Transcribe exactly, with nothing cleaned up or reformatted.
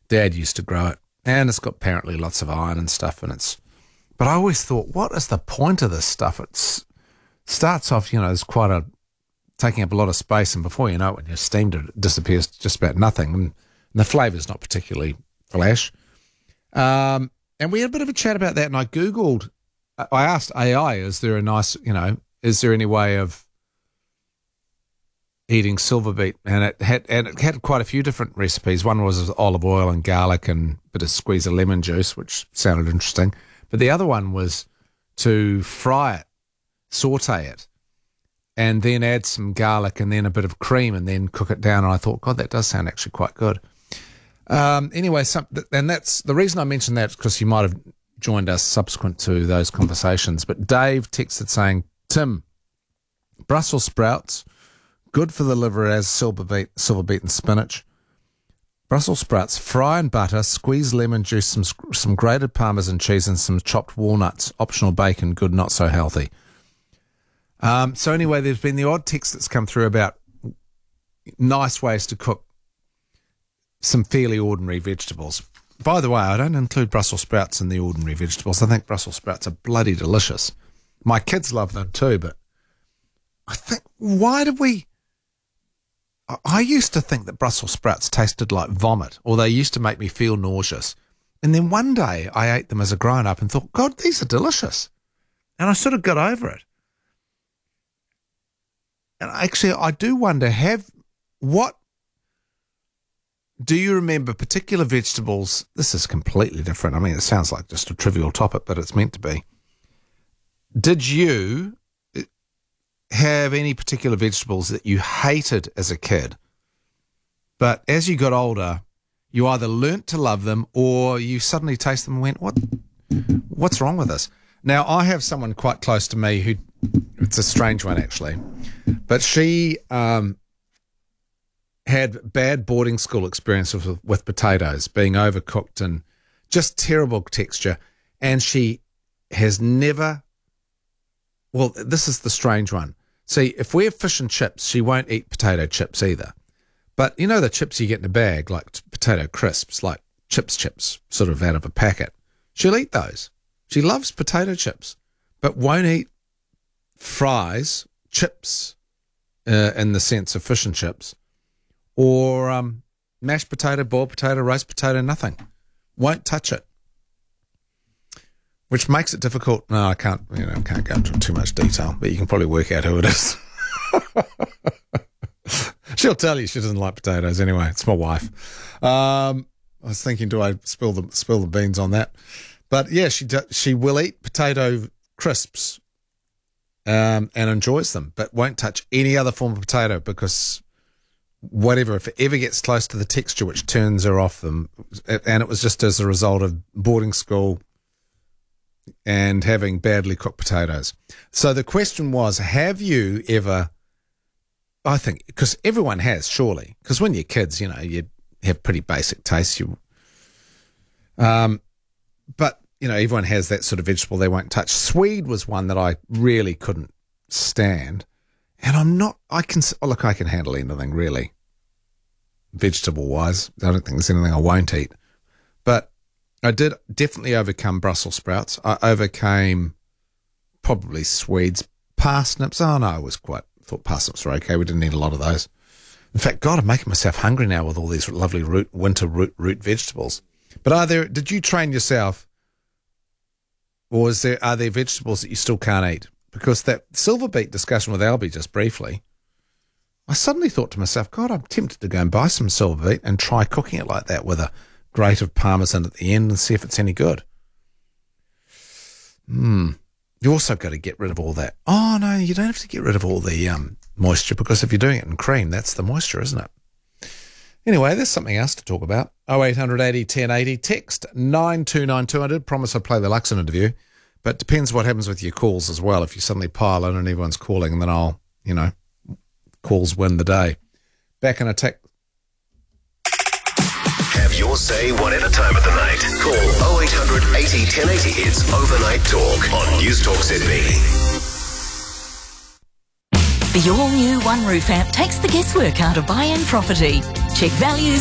Dad used to grow it, and it's got apparently lots of iron and stuff, and it's. But I always thought, what is the point of this stuff? It starts off, you know, as quite a taking up a lot of space, and before you know it, when you've steamed it, it disappears to just about nothing, and, and the flavour's not particularly flash. Um, and we had a bit of a chat about that, and I Googled, I asked A I, is there a nice, you know, is there any way of eating silver beet? And it had and it had quite a few different recipes. One was with olive oil and garlic and a bit of squeeze of lemon juice, which sounded interesting. But the other one was to fry it, saute it, and then add some garlic and then a bit of cream and then cook it down. And I thought, God, that does sound actually quite good. Um, anyway, some, and that's the reason I mentioned that is because you might have joined us subsequent to those conversations. But Dave texted saying, Tim, Brussels sprouts, good for the liver as silver beet, silver beet and spinach. Brussels sprouts, fry in butter, squeeze lemon juice, some some grated Parmesan cheese and some chopped walnuts, optional bacon, good, not so healthy. Um, so anyway, there's been the odd text that's come through about nice ways to cook some fairly ordinary vegetables. By the way, I don't include Brussels sprouts in the ordinary vegetables. I think Brussels sprouts are bloody delicious. My kids love them too, but I think, why did we... I used to think that Brussels sprouts tasted like vomit, or they used to make me feel nauseous. And then one day I ate them as a grown-up and thought, God, these are delicious. And I sort of got over it. And actually, I do wonder, have what do you remember particular vegetables? This is completely different. I mean, it sounds like just a trivial topic, but it's meant to be. Did you have any particular vegetables that you hated as a kid, but as you got older, you either learnt to love them or you suddenly taste them and went, what, what's wrong with this? Now, I have someone quite close to me who, it's a strange one actually, but she um, had bad boarding school experience with, with potatoes, being overcooked and just terrible texture. And she has never, well, this is the strange one. See, if we have fish and chips, she won't eat potato chips either. But you know the chips you get in a bag, like potato crisps, like chips chips, sort of out of a packet. She'll eat those. She loves potato chips, but won't eat fries, chips, uh, in the sense of fish and chips, or um, mashed potato, boiled potato, roast potato, nothing. Won't touch it. Which makes it difficult. No, I can't, you know, can't go into too much detail, but you can probably work out who it is. She'll tell you she doesn't like potatoes anyway. It's my wife. Um, I was thinking, do I spill the spill the beans on that? But yeah, she do, she will eat potato crisps um, and enjoys them, but won't touch any other form of potato because whatever, if it ever gets close to the texture, which turns her off them, and it was just as a result of boarding school and having badly cooked potatoes. So the question was, have you ever, I think, because everyone has, surely, because when you're kids, you know, you have pretty basic tastes. You, um, but, you know, everyone has that sort of vegetable they won't touch. Swede was one that I really couldn't stand. And I'm not, I can, oh, look, I can handle anything, really, vegetable-wise. I don't think there's anything I won't eat. But I did definitely overcome Brussels sprouts. I overcame probably Swedes, parsnips. Oh, no, I was quite, thought parsnips were okay. We didn't eat a lot of those. In fact, God, I'm making myself hungry now with all these lovely root, winter root, root vegetables. But are there, did you train yourself, or is there, are there vegetables that you still can't eat? Because that silver beet discussion with Albie just briefly, I suddenly thought to myself, God, I'm tempted to go and buy some silver beet and try cooking it like that with a grate of Parmesan at the end and see if it's any good. Hmm. You also got to get rid of all that. Oh, no, you don't have to get rid of all the um, moisture, because if you're doing it in cream, that's the moisture, isn't it? Anyway, there's something else to talk about. oh eight hundred eighty ten eighty, text nine two nine two. I did promise I'd play the Luxon interview, but it depends what happens with your calls as well. If you suddenly pile in and everyone's calling, then I'll, you know, calls win the day. Back in a tick. Have your say whatever time of the night. Call oh eight hundred eighty ten eighty. It's Overnight Talk on News Talk Sydney. The all-new One Roof app takes the guesswork out of buying property. Check values,